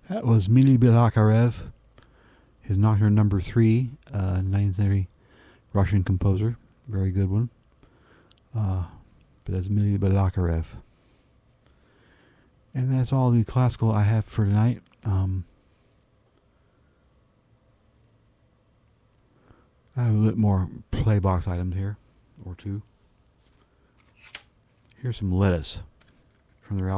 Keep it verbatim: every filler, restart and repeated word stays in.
That was Mili Balakirev, his Nocturne number three, uh, nineteenth century Russian composer. Very good one. Uh, but that's Mili Balakirev. And that's all the classical I have for tonight. Um, I have a bit more play box items here, or two. Here's some lettuce from their album.